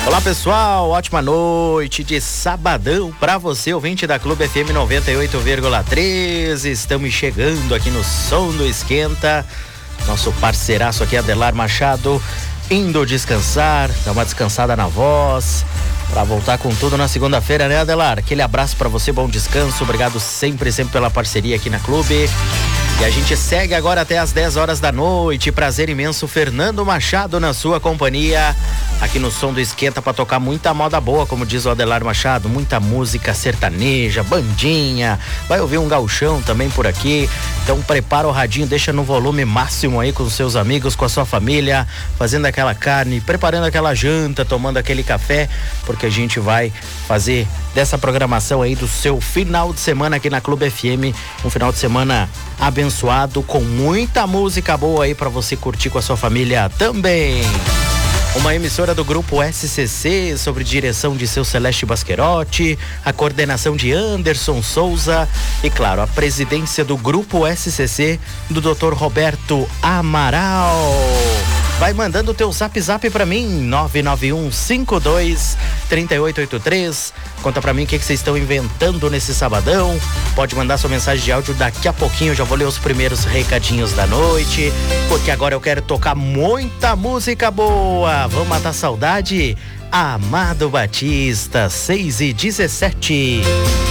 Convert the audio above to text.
Olá pessoal, ótima noite de sabadão pra você, ouvinte da Clube FM 98,3. Estamos chegando aqui no Som do Esquenta. Nosso parceiraço aqui, Adelar Machado, indo descansar, dar uma descansada na voz, pra voltar com tudo na segunda-feira, né, Adelar? Aquele abraço pra você, bom descanso, obrigado sempre pela parceria aqui na Clube. E a gente segue agora até as 10 horas da noite. Prazer imenso, Fernando Machado na sua companhia, aqui no Som do Esquenta, pra tocar muita moda boa, como diz o Adelar Machado, muita música sertaneja, bandinha, vai ouvir um gauchão também por aqui. Então prepara o radinho, deixa no volume máximo aí com os seus amigos, com a sua família, fazendo aquela carne, preparando aquela janta, tomando aquele café, porque a gente vai fazer dessa programação aí do seu final de semana aqui na Clube FM, um final de semana abençoado, com muita música boa aí pra você curtir com a sua família também. Uma emissora do Grupo SCC, sob direção de seu Celeste Basquerotti, a coordenação de Anderson Souza e, claro, a presidência do Grupo SCC do Dr. Roberto Amaral. Vai mandando o teu zap pra mim, 991523883. Conta pra mim o que vocês estão inventando nesse sabadão. Pode mandar sua mensagem de áudio daqui a pouquinho. Eu já vou ler os primeiros recadinhos da noite, porque agora eu quero tocar muita música boa. Vamos matar a saudade? Amado Batista, 6:17.